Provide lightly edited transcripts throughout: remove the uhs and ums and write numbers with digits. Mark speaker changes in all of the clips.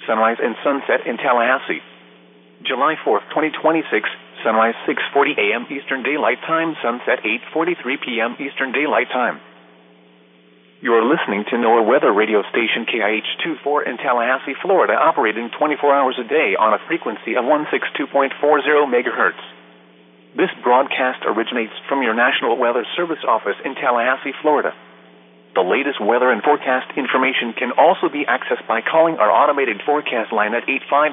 Speaker 1: sunrise and sunset in Tallahassee. July 4th, 2026, sunrise 6:40 a.m. Eastern Daylight Time, sunset 8:43 p.m. Eastern Daylight Time. You're listening to NOAA weather radio station KIH-24 in Tallahassee, Florida, operating 24 hours a day on a frequency of 162.40 megahertz. This broadcast originates from your National Weather Service office in Tallahassee, Florida. The latest weather and forecast information can also be accessed by calling our automated forecast line at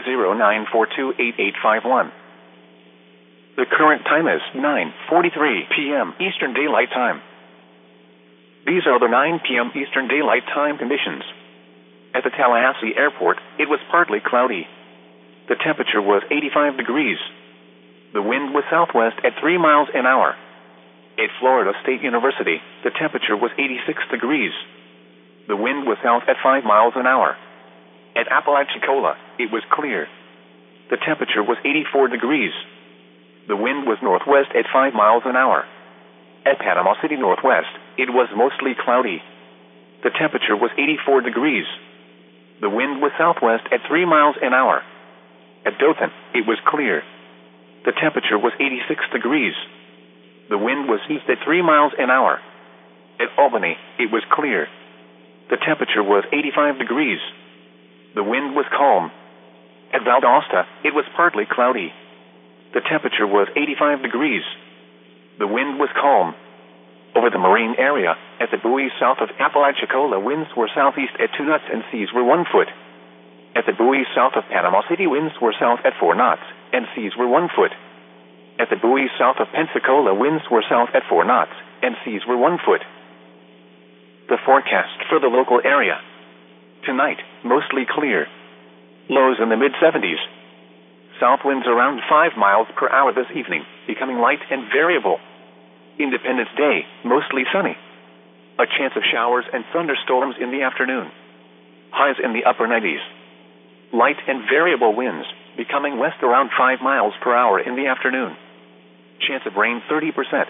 Speaker 1: 850-942-8851. The current time is 9:43 p.m. Eastern Daylight Time. These are the 9 p.m. Eastern Daylight Time conditions. At the Tallahassee Airport, it was partly cloudy. The temperature was 85 degrees. The wind was southwest at 3 miles an hour. At Florida State University, the temperature was 86 degrees. The wind was south at 5 miles an hour. At Apalachicola, it was clear. The temperature was 84 degrees. The wind was northwest at 5 miles an hour. At Panama City Northwest, it was mostly cloudy. The temperature was 84 degrees. The wind was southwest at 3 miles an hour. At Dothan, it was clear. The temperature was 86 degrees. The wind was east at 3 miles an hour. At Albany, it was clear. The temperature was 85 degrees. The wind was calm. At Valdosta, it was partly cloudy. The temperature was 85 degrees. The wind was calm. Over the marine area, at the buoys south of Apalachicola, winds were southeast at 2 knots and seas were 1 foot. At the buoys south of Panama City, winds were south at 4 knots and seas were 1 foot. At the buoys south of Pensacola, winds were south at 4 knots and seas were 1 foot. The forecast for the local area. Tonight, mostly clear. Lows in the mid-70s. South winds around 5 miles per hour this evening, becoming light and variable. Independence Day, mostly sunny. A chance of showers and thunderstorms in the afternoon. Highs in the upper 90s. Light and variable winds, becoming west around 5 miles per hour in the afternoon. Chance of rain 30%.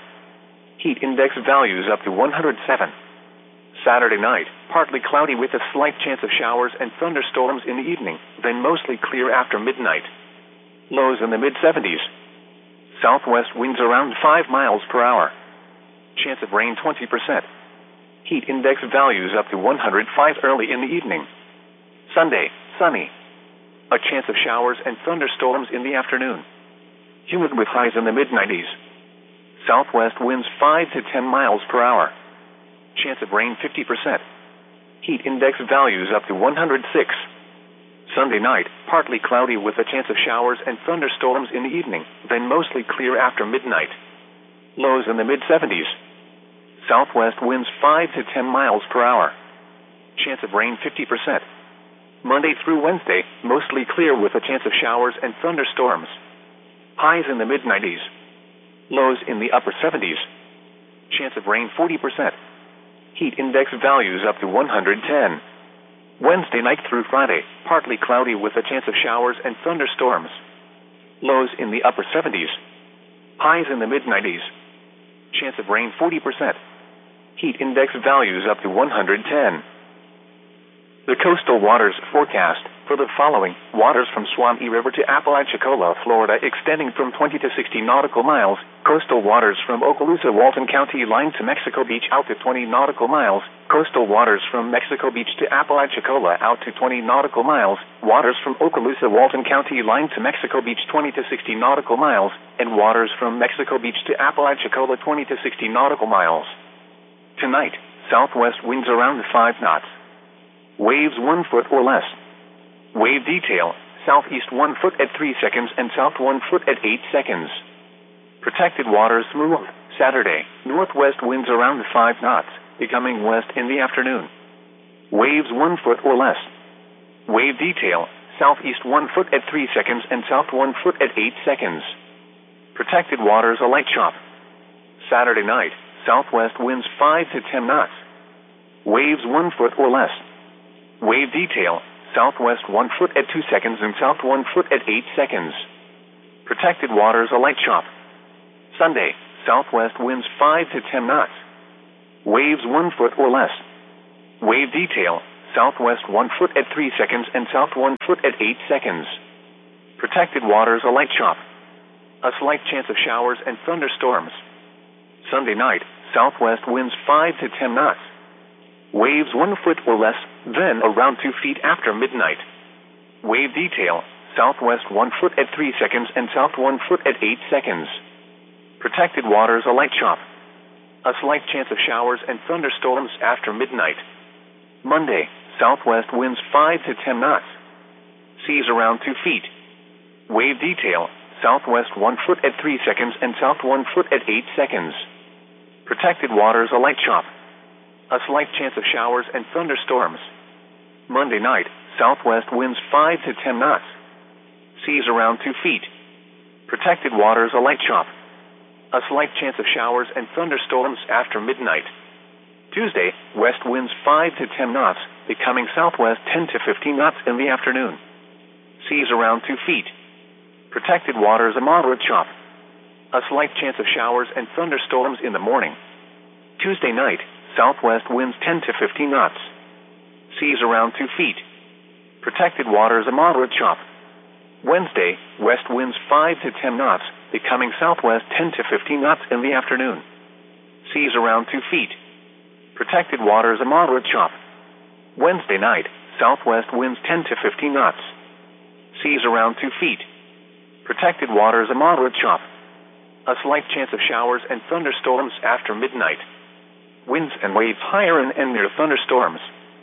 Speaker 1: Heat index values up to 107. Saturday night, partly cloudy with a slight chance of showers and thunderstorms in the evening, then mostly clear after midnight. Lows in the mid-70s. Southwest winds around 5 miles per hour. Chance of rain 20%. Heat index values up to 105 early in the evening. Sunday, sunny. A chance of showers and thunderstorms in the afternoon. Humid with highs in the mid-90s. Southwest winds 5 to 10 miles per hour. Chance of rain 50%. Heat index values up to 106. Sunday night, partly cloudy with a chance of showers and thunderstorms in the evening, then mostly clear after midnight. Lows in the mid-70s. Southwest winds 5 to 10 miles per hour. Chance of rain 50%. Monday through Wednesday, mostly clear with a chance of showers and thunderstorms. Highs in the mid-90s. Lows in the upper 70s. Chance of rain 40%. Heat index values up to 110. Wednesday night through Friday, partly cloudy with a chance of showers and thunderstorms. Lows in the upper 70s. Highs in the mid-90s. Chance of rain 40%. Heat index values up to 110. The coastal waters forecast for the following: waters from Suwannee River to Apalachicola, Florida, extending from 20 to 60 nautical miles. Coastal waters from Okaloosa, Walton County line to Mexico Beach out to 20 nautical miles. Coastal waters from Mexico Beach to Apalachicola out to 20 nautical miles. Waters from Okaloosa, Walton County line to Mexico Beach 20 to 60 nautical miles. And waters from Mexico Beach to Apalachicola 20 to 60 nautical miles. Tonight, southwest winds around 5 knots. Waves 1 foot or less. Wave detail, southeast 1 foot at 3 seconds and south 1 foot at 8 seconds. Protected waters through Saturday, northwest winds around 5 knots, becoming west in the afternoon. Waves 1 foot or less. Wave detail, southeast 1 foot at 3 seconds and south 1 foot at 8 seconds. Protected waters a light chop. Saturday night, southwest winds 5 to 10 knots. Waves 1 foot or less. Wave detail, southwest 1 foot at 2 seconds and south 1 foot at 8 seconds. Protected waters a light chop. Sunday, southwest winds 5 to 10 knots. Waves 1 foot or less. Wave detail, southwest 1 foot at 3 seconds and south 1 foot at 8 seconds. Protected waters a light chop. A slight chance of showers and thunderstorms. Sunday night, southwest winds 5 to 10 knots. Waves 1 foot or less, then around 2 feet after midnight. Wave detail, southwest 1 foot at 3 seconds and south 1 foot at 8 seconds. Protected waters a light chop. A slight chance of showers and thunderstorms after midnight. Monday, southwest winds 5 to 10 knots. Seas around 2 feet. Wave detail, southwest 1 foot at 3 seconds and south 1 foot at 8 seconds. Protected waters a light chop. A slight chance of showers and thunderstorms. Monday night, southwest winds 5 to 10 knots. Seas around 2 feet. Protected waters a light chop. A slight chance of showers and thunderstorms after midnight. Tuesday, west winds 5 to 10 knots, becoming southwest 10 to 15 knots in the afternoon. Seas around 2 feet. Protected waters a moderate chop. A slight chance of showers and thunderstorms in the morning. Tuesday night, southwest winds 10 to 15 knots. Seas around 2 feet. Protected waters a moderate chop. Wednesday, west winds 5 to 10 knots, becoming southwest 10 to 15 knots in the afternoon. Seas around 2 feet. Protected waters a moderate chop. Wednesday night, southwest winds 10 to 15 knots. Seas around 2 feet. Protected waters a moderate chop. A slight chance of showers and thunderstorms after midnight. Winds and waves higher and near thunderstorms.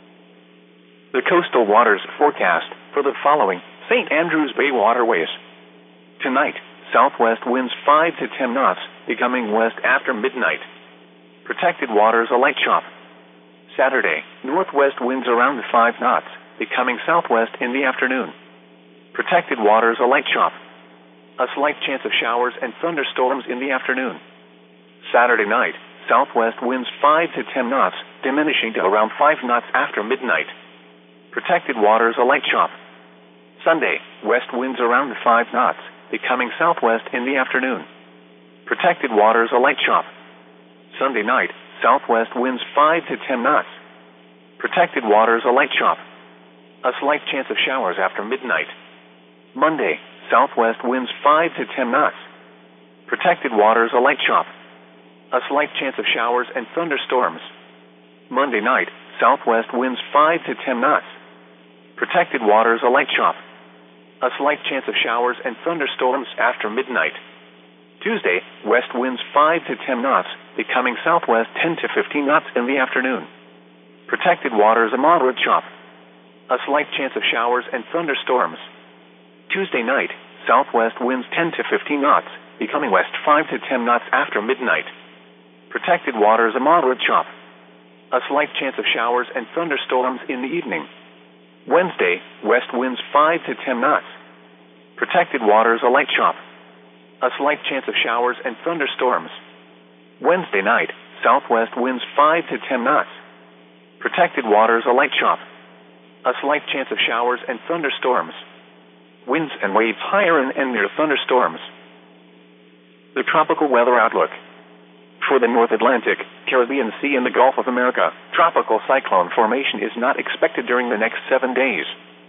Speaker 1: The coastal waters forecast for the following St. Andrews Bay waterways. Tonight, southwest winds 5 to 10 knots, becoming west after midnight. Protected waters a light chop. Saturday, northwest winds around 5 knots, becoming southwest in the afternoon. Protected waters a light chop. A slight chance of showers and thunderstorms in the afternoon. Saturday night, southwest winds 5 to 10 knots, diminishing to around 5 knots after midnight. Protected waters a light chop. Sunday, west winds around 5 knots, becoming southwest in the afternoon. Protected waters a light chop. Sunday night, southwest winds 5 to 10 knots. Protected waters a light chop. A slight chance of showers after midnight. Monday, southwest winds 5 to 10 knots. Protected waters a light chop. A slight chance of showers and thunderstorms. Monday night, southwest winds 5 to 10 knots. Protected waters a light chop. A slight chance of showers and thunderstorms after midnight. Tuesday, west winds 5 to 10 knots, becoming southwest 10 to 15 knots in the afternoon. Protected waters a moderate chop. A slight chance of showers and thunderstorms. Tuesday night, southwest winds 10 to 15 knots, becoming west 5 to 10 knots after midnight. Protected waters a moderate chop. A slight chance of showers and thunderstorms in the evening. Wednesday, west winds 5 to 10 knots. Protected waters a light chop. A slight chance of showers and thunderstorms. Wednesday night, southwest winds 5 to 10 knots. Protected waters a light chop. A slight chance of showers and thunderstorms. Winds and waves higher and near thunderstorms. The tropical weather outlook. For the North Atlantic, Caribbean Sea, and the Gulf of America, tropical cyclone formation is not expected during the next 7 days.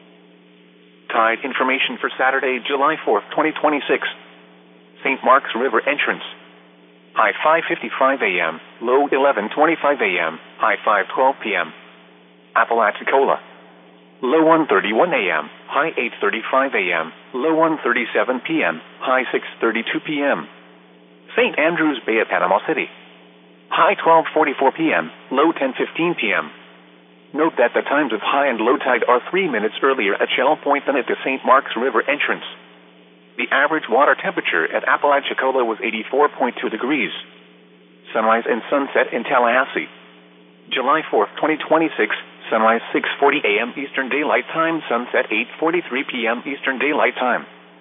Speaker 1: Tide information for Saturday, July 4th, 2026. St. Mark's River entrance. High 5:55 a.m., low 11:25 a.m., high 5:12 p.m. Apalachicola. Low 1:31 a.m., high 8:35 a.m., low 1:37 p.m., high 6:32 p.m. St. Andrews Bay at Panama City. High 12:44 p.m., low 10:15 p.m. Note that the times of high and low tide are 3 minutes earlier at Shell Point than at the St. Mark's River entrance. The average water temperature at Apalachicola was 84.2 degrees. Sunrise and sunset in Tallahassee. July 4th, 2026, sunrise 6:40 a.m. Eastern Daylight Time, sunset 8:43 p.m. Eastern Daylight Time.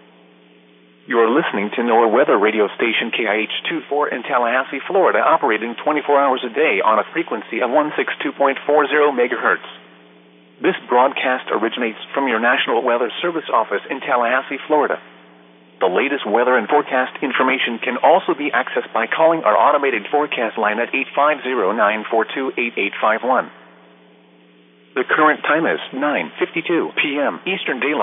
Speaker 1: You are listening to NOAA weather radio station KIH-24 in Tallahassee, Florida, operating 24 hours a day on a frequency of 162.40 megahertz. This broadcast originates from your National Weather Service office in Tallahassee, Florida. The latest weather and forecast information can also be accessed by calling our automated forecast line at 850-942-8851. The current time is 9:52 p.m. Eastern Daylight